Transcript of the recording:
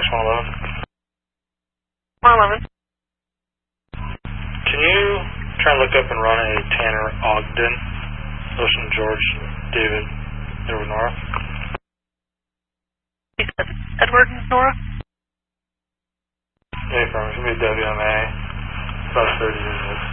111. 111. Can you try and look up and run a Tanner Ogden, Ocean George, David, Edward Nora? Edward Nora? Yeah, from it should be WMA, about 30 units.